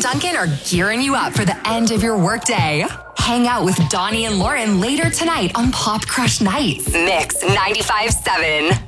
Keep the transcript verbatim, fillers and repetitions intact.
Sunken are gearing you up for the end of your workday. Hang out with Donnie and Lauren later tonight on Pop Crush Nights. Mix ninety-five point seven.